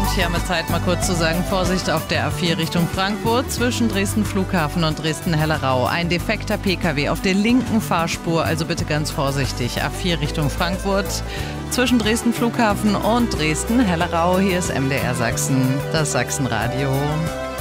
Und hier haben wir Zeit, mal kurz zu sagen, Vorsicht auf der A4 Richtung Frankfurt zwischen Dresden Flughafen und Dresden-Hellerau. Ein defekter Pkw auf der linken Fahrspur, also bitte ganz vorsichtig. A4 Richtung Frankfurt zwischen Dresden Flughafen und Dresden-Hellerau. Hier ist MDR Sachsen, das Sachsenradio.